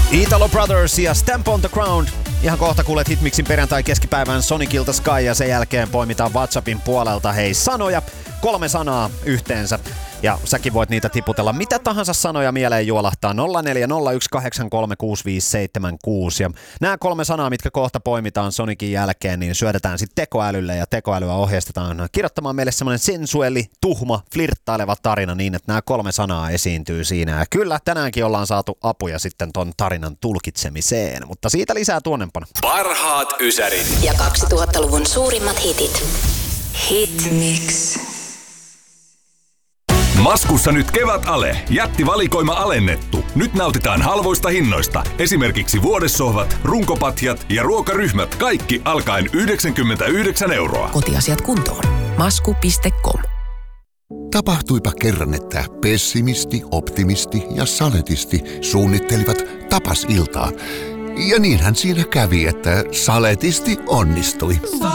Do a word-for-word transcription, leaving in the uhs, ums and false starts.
Italo Brothers ja Stamp on the Ground. Ihan kohta kuulet Hitmixin perjantai keskipäivän Sonic Ilta Sky ja sen jälkeen poimitaan WhatsAppin puolelta hei sanoja. Kolme sanaa yhteensä. Ja säkin voit niitä tiputella mitä tahansa sanoja mieleen juolahtaa nolla neljä nolla yksi kahdeksan kolme kuusi viisi seitsemän kuusi. Ja nämä kolme sanaa, mitkä kohta poimitaan Sonicin jälkeen, niin syötetään sitten tekoälylle ja tekoälyä ohjeistetaan kirjoittamaan meille semmoinen sensuelli, tuhma, flirttaileva tarina niin, että nämä kolme sanaa esiintyy siinä. Ja kyllä, tänäänkin ollaan saatu apuja sitten ton tarinan tulkitsemiseen, mutta siitä lisää tuonnempana. Parhaat ysärit ja kaksituhattaluvun suurimmat hitit. Hitmix. Maskussa nyt kevätale. Jättivalikoima alennettu. Nyt nautitaan halvoista hinnoista. Esimerkiksi vuodessohvat, runkopatjat ja ruokaryhmät. Kaikki alkaen yhdeksänkymmentäyhdeksän euroa. Kotiasiat kuntoon. masku piste com. Tapahtuipa kerran, että pessimisti, optimisti ja saletisti suunnittelivat tapasiltaa. Ja niinhän siinä kävi, että saletisti onnistui.